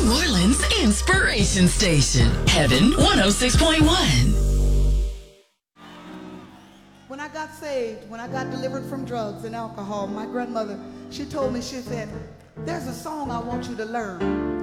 New Orleans Inspiration Station, Heaven 106.1. When I got saved, when I got delivered from drugs and alcohol, my grandmother, she told me, she said, there's a song I want you to learn.